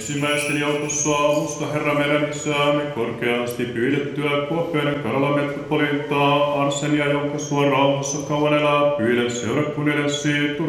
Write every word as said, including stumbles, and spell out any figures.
Ensimmäisten joukossa musta Herra meidän Isäämme korkeasti pyydettyä Kuopion Karala metropoliittaa Arsenia, jonka sua rauhassa kauan elää, pyydän seurakunnillesi